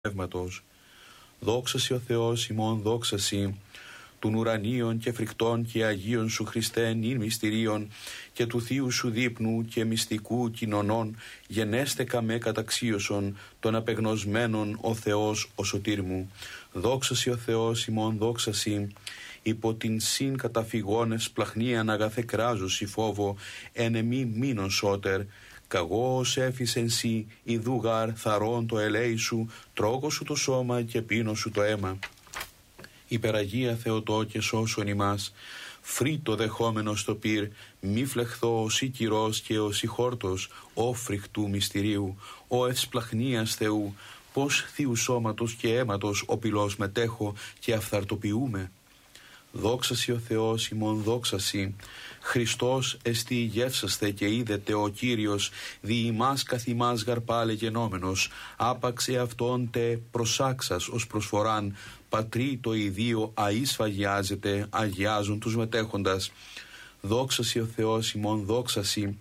πνεύματος. Δόξα σοι ο Θεός ημών, δόξα σοι, των ουρανίων και φρικτών και αγίων σου Χριστέ νυν μυστηρίων και του Θείου σου δείπνου και μυστικού κοινωνών γενέστε καμέ καταξίωσον των απεγνωσμένων ο Θεός ο σωτήρ μου. Δόξα σοι ο Θεός ημών, δόξα σοι, υπό την συν καταφυγόνες πλαχνίαν αγαθέ κράζωση φόβο εν εμή μήνων σώτερ. Καγώς έφυσεν σοι ιδούγαρ θαρών το ελέη σου, τρώγω σου το σώμα και πίνω σου το αίμα. Υπεραγία Θεοτό και σώσον ημάς, φρύτο δεχόμενο στο πυρ, μη φλεχθώ ως κυρός και ως χόρτος, ο φρικτού μυστηρίου, ο ευσπλαχνίας Θεού, πως θείου σώματος και αίματος ο πυλός μετέχω και αυθαρτοποιούμε. Δόξα σοι ο Θεός ημών, δόξα σοι, Χριστός εστί γεύσαστε και είδετε ο Κύριος, δι ημάς καθ' ημάς γαρπάλε γενόμενος, άπαξ εαυτόν τε προσάξας ως προσφοράν, πατρί το ιδίο αείσφαγιάζεται, αγιάζουν τους μετέχοντας. Δόξα σοι ο Θεός ημών, δόξα σοι,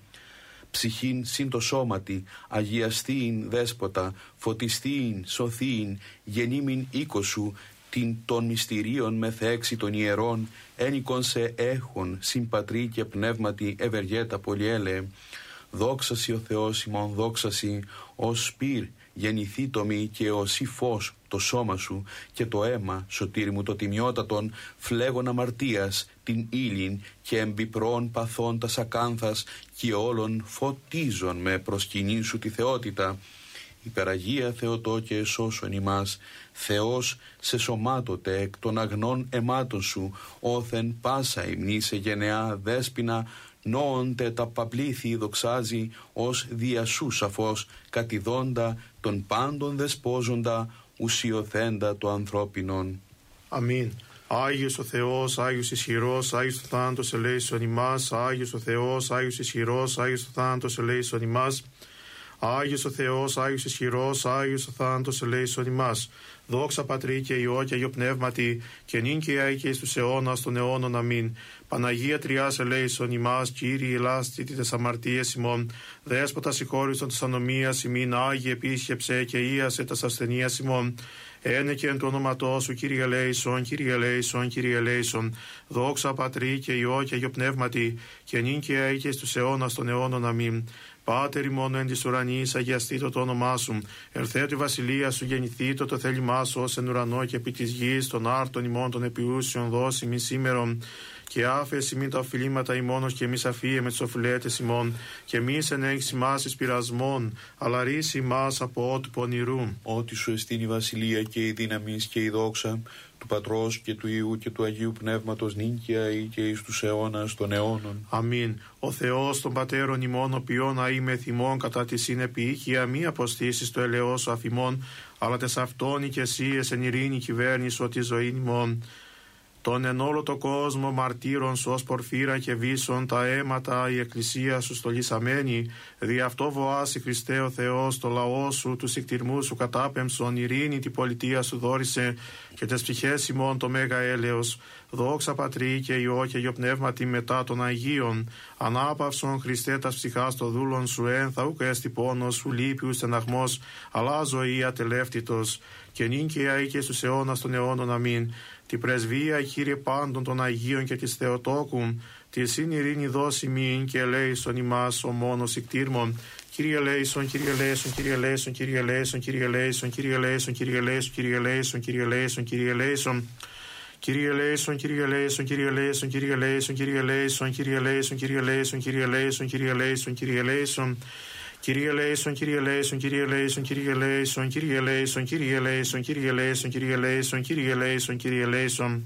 ψυχήν συν το σώματι, αγιαστήν δέσποτα, φωτιστήν, σωθήν, γεννήμην οίκο σου, την των μυστηρίων μεθέξη των ιερών, ένικον σε έχων, συμπατρί και πνεύματι ευεργέτα πολυέλε. Δόξα σοι ο Θεός ημών, δόξα σοι, ως σπύρ γεννηθήτομη και ως φως το σώμα σου και το αίμα, σωτήρι μου το τιμιότατον, φλέγον αμαρτίας, την ύλην και εμπιπρών παθών τας ακάνθας και όλων φωτίζον με προσκυνήν σου τη θεότητα. Υπεραγία Θεοτό και σώσον ημάς, Θεός σε σωμάτωτε εκ των αγνών αιμάτων σου, όθεν πάσα υμνή σε γενεά δέσποινα, νόοντε τα παπλήθη δοξάζει, ως δια σου σαφώς κατηδόντα των πάντων δεσπόζοντα, ουσιοθέντα το ανθρώπινον. Αμήν. Άγιος ο Θεός, Άγιος ισχυρός, Άγιος ο θάνατος ελέησον ημάς, Άγιος ο Θεός, Άγιος ισχυρός, Άγιος ο θάνατος ελέησον ημάς. Άγιος ο Θεός, Άγιος ισχυρός, Άγιος ο θάνατος ελέησον ημάς. Δόξα Πατρί και Υιό και Αγιο Πνεύματι, και νυν και αεί και εις τους αιώνας των αιώνων. Αμήν. Παναγία Τριάς ελέησον ημάς, Κύριε ελάστητη τες αμαρτίες ημών, Δέσποτα συγχώρησον τες ανομίας ημίν, Άγιε επίσκεψε και ίασε τας ασθενείας ημών. Ένε και εν του ονόματός σου, Κύριε ελέησον, Κύριε ελέησον, Κύριε ελέησον. Δόξα Πατρί και Υιό και Αγιο Πνεύματι, και νυν και αεί και εις τους αιώνας των αιώνων. Αμήν. Πάτερ ημών εν της ουρανής, αγιαστήτω το όνομά σου. Ερθέτω η βασιλεία σου, γεννηθήτω το θέλημά σου, ως εν ουρανό και επί της γης, των άρτων ημών των επιούσιων δώσει μη σήμερον. Και άφεση μη τα οφειλήματα ημώνος και μη αφίε με τις οφειλέτες ημών, και μη εν έχεις ημάς εις πειρασμών, αλλά ρίση ημάς από ότου πονηρού. Ότι σου εστίν η βασιλεία και η δύναμις και η δόξα του Πατρός και του Υιού και του Αγίου Πνεύματος νυν και αεί και εις τους αιώνας των αιώνων. Αμήν. Ο Θεός των πατέρων ημών, οποίον αεί με θυμών κατά τη συνεπιοίκεια, μη αποστήσεις το ελαιός σου αφημών, αλλά τες αυτόν και εσύ εν ειρήνη κυβέρνηση ότι ζωή ημών. Τον εν όλο το κόσμο μαρτύρων σου ως πορφύρα και βίσον τα αίματα η εκκλησία σου στολισαμένη, δι' αυτό βοάσει Χριστέ ο Θεός το λαό σου, τους εκτιρμούς σου κατάπεμψον, ειρήνη την πολιτεία σου δόρισε και τες ψυχές ημών το μέγα έλεος. Δόξα Πατρί και Υιό και Αγιο Πνεύματι μετά των Αγίων, ανάπαυσον Χριστέ τας ψυχάς το δούλον σου ένθα ουκ έστι πόνος σου λύπιου στεναγμός, αλλά ζωή ατελεύτητος, και νυν και αεί και στους αιώνας των αιώνων. Αμήν. Τη πρεσβεία, Κύριε πάντων των Αγίων και της Θεοτόκου, τη συν ειρήνη δώσει μην και ελέησον ημάς ο μόνος ικτήρμον. Κύριε ελέησον, Κύριε ελέησον, Κύριε ελέησον, Κύριε ελέησον, Κύριε ελέησον, Κύριε ελέησον, Κύριε ελέησον, Κύριε ελέησον, Κύριε ελέησον, Κύριε ελέησον. Kyrie eleison, Kyrie eleison, Kyrie eleison, Kyrie eleison, Kyrie eleison, Kyrie eleison, Kyrie eleison, Kyrie eleison, Kyrie eleison, Kyrie eleison. Kyrie eleison, Kyrie eleison, Kyrie eleison, Kyrie eleison, Kyrie eleison, Kyrie eleison, Kyrie eleison, Kyrie eleison, Kyrie eleison, Kyrie eleison.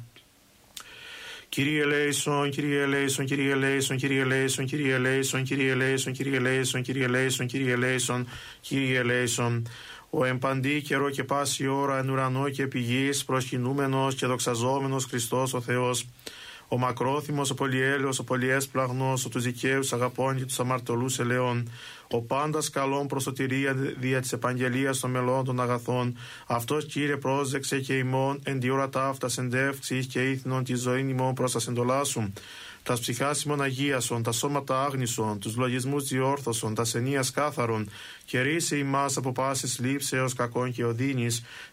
Kyrie eleison, Kyrie eleison, Kyrie eleison, Kyrie eleison, Kyrie eleison, Kyrie eleison, Kyrie eleison, Kyrie eleison, Kyrie eleison, Kyrie eleison. Ο εμπαντή καιρό και πάση ώρα εν ουρανό και επί γης προσκυνούμενος και δοξαζόμενος Χριστός ο Θεός, ο μακρόθυμος, ο πολυέλεος, ο πολυέσπλαγνος, ο τους δικαίους αγαπών και τους αμαρτωλούς ελαιών, ο πάντας καλών προς σωτηρία δια της επαγγελίας των μελών των αγαθών, αυτός Κύριε πρόσδεξε και ημών εν τη ώρα ταύτα σεντεύξης και ήθινον τη ζωή ημών προς τα σεντολά σου. τας ψυχάς ημών αγίασον, τα σώματα άγνησον, τους λογισμούς διόρθωσον, τας ενίας κάθαρον, και ρίσε ημάς από πάσης λήψεως κακών και οδύνης,